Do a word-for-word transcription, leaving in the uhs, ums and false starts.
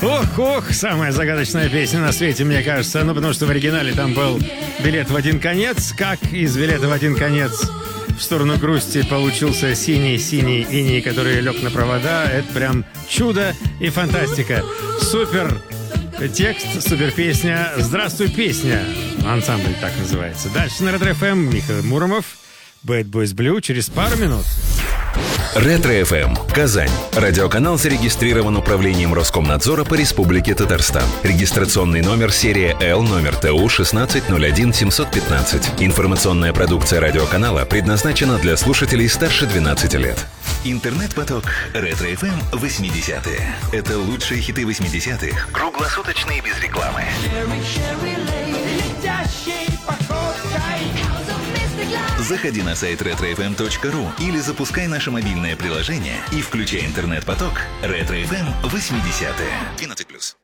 Ох, ох, самая загадочная песня на свете, мне кажется. Ну, потому что в оригинале там был билет в один конец. Как из билета в один конец в сторону грусти получился синий-синий иней, который лег на провода. Это прям чудо и фантастика. Супер текст, супер песня. Здравствуй, песня. Ансамбль так называется. Дальше на Ретро-эф эм Михаил Муромов. Bad Boys Blue через пару минут. Ретро-эф эм. Казань. Радиоканал зарегистрирован управлением Роскомнадзора по Республике Татарстан. Регистрационный номер серия Л, номер Т У шестнадцать ноль один семьсот пятнадцать. Информационная продукция радиоканала предназначена для слушателей старше двенадцати лет. Интернет-поток Ретро-эф эм восьмидесятые. Это лучшие хиты восьмидесятых, круглосуточно и без рекламы. Заходи на сайт ретро эф эм точка ру или запускай наше мобильное приложение и включай интернет-поток Ретро-эф эм восьмидесятые. двенадцать плюс.